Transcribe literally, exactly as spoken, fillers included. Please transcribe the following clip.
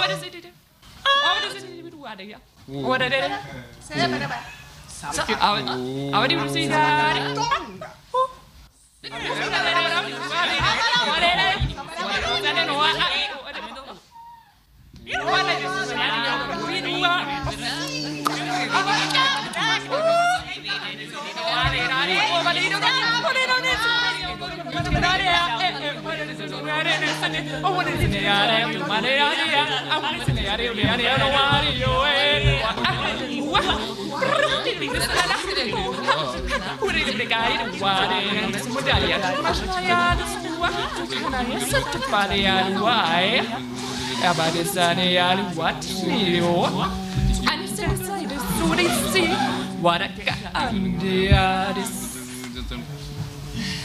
what is it? Oh, what is it? What are you? What are they? How do you see that? What a